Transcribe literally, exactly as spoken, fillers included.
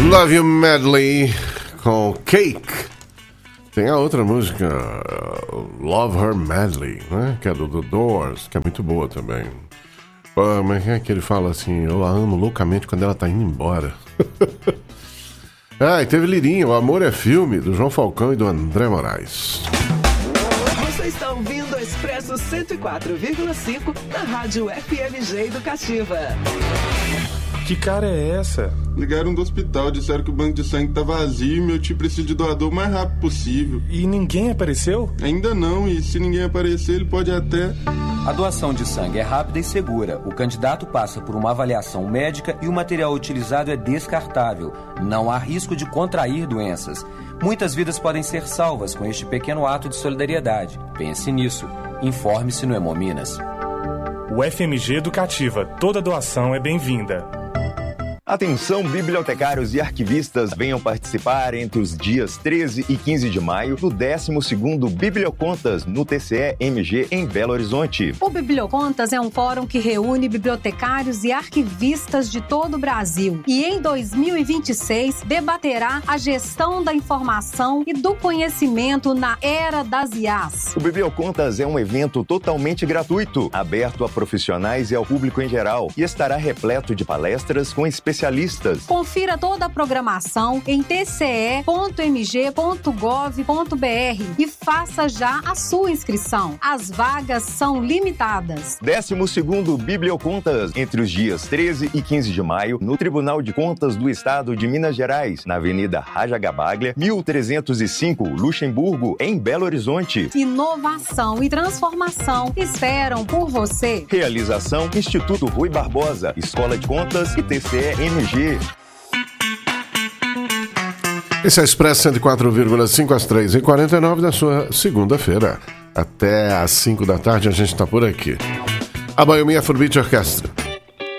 Love You Madly com Cake. Tem a outra música, Love Her Madly, né? Que é do The Doors, que é muito boa também. Pô, mas é que ele fala assim, eu a amo loucamente quando ela tá indo embora. Ah, e teve Lirinha, O Amor é Filme, do João Falcão e do André Moraes. Você está ouvindo a Expresso cento e quatro vírgula cinco na Rádio F M G Educativa. Que cara é essa? Ligaram do hospital, disseram que o banco de sangue tá vazio e meu tio precisa de doador o mais rápido possível. E ninguém apareceu? Ainda não, e se ninguém aparecer, ele pode até... A doação de sangue é rápida e segura. O candidato passa por uma avaliação médica e o material utilizado é descartável. Não há risco de contrair doenças. Muitas vidas podem ser salvas com este pequeno ato de solidariedade. Pense nisso. Informe-se no Hemominas. O F M G Educativa. Toda doação é bem-vinda. Atenção, bibliotecários e arquivistas, venham participar entre os dias treze e quinze de maio do décimo segundo Bibliocontas no T C E M G em Belo Horizonte. O Bibliocontas é um fórum que reúne bibliotecários e arquivistas de todo o Brasil e em dois mil e vinte e seis debaterá a gestão da informação e do conhecimento na era das I As. O Bibliocontas é um evento totalmente gratuito, aberto a profissionais e ao público em geral e estará repleto de palestras com especialistas. Confira toda a programação em t c e ponto m g ponto gov ponto b r e faça já a sua inscrição. As vagas são limitadas. décimo segundo Bibliocontas, entre os dias treze e quinze de maio, no Tribunal de Contas do Estado de Minas Gerais, na Avenida Raja Gabaglia, mil trezentos e cinco, Luxemburgo, em Belo Horizonte. Inovação e transformação esperam por você. Realização Instituto Rui Barbosa, Escola de Contas e T C E M G. Esse é o Expresso cento e quatro vírgula cinco às três e quarenta e nove da sua segunda-feira. Até às cinco da tarde a gente está por aqui. A Biomi Afrobeat Orquestra.